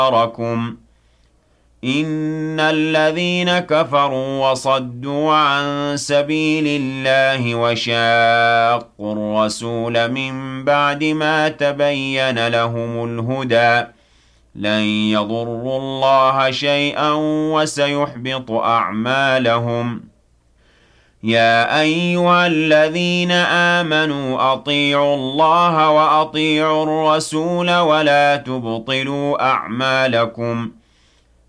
أَبْصَارَكُمْ إِنَّ الَّذِينَ كَفَرُوا وَصَدُّوا عَن سَبِيلِ اللَّهِ وَشَاقُّوا الرَّسُولَ مِن بَعْدِ مَا تَبَيَّنَ لَهُمُ الْهُدَىٰ لَن يَضُرُّوا اللَّهَ شَيْئًا وَسَيُحْبِطُ أَعْمَالَهُمْ يَا أَيُّهَا الَّذِينَ آمَنُوا أَطِيعُوا اللَّهَ وَأَطِيعُوا الرَّسُولَ وَلَا تُبْطِلُوا أَعْمَالَكُمْ